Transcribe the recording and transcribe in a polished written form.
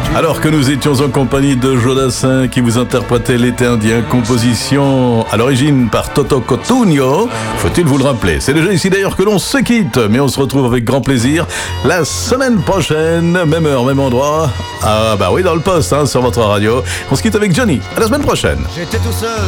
Alors que nous étions en compagnie de Jodassin qui vous interprétait l'été indien, composition à l'origine par Toto Cotugno, faut-il vous le rappeler. C'est déjà ici d'ailleurs que l'on se quitte, mais on se retrouve avec grand plaisir la semaine prochaine, même heure, même endroit. Ah bah oui, dans le poste, sur votre radio. On se quitte avec Johnny. À la semaine prochaine. J'étais tout seul